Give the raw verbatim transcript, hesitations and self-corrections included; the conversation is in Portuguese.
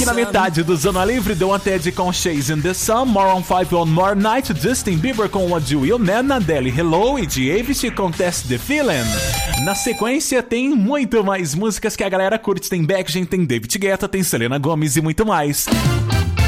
na metade do Zona Livre, The Wanted com Chasing the Sun, Maroon five One More Night, Justin Bieber com What You Will Man, Adele Hello e The Avicii com Test the Feeling. Na sequência tem muito mais músicas que a galera curte, tem Backstreet, tem David Guetta, tem Selena Gomez e muito mais.